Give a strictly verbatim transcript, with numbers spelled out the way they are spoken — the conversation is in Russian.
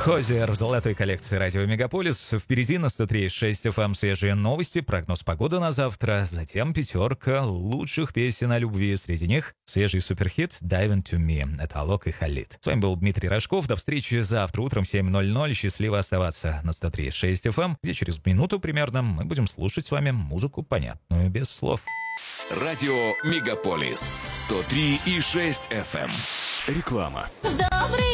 Хозер в золотой коллекции радио Мегаполис. Впереди на сто три и шесть эф эм свежие новости, прогноз погоды на завтра, затем пятерка лучших песен о любви. Среди них свежий суперхит «Dive Into Me». Это Алок и Халид. С вами был Дмитрий Рожков. До встречи завтра утром в семь ноль ноль. Счастливо оставаться на сто три и шесть эф эм, где через минуту примерно мы будем слушать с вами музыку понятную без слов. Радио Мегаполис сто три и шесть эф эм. Реклама. Добрый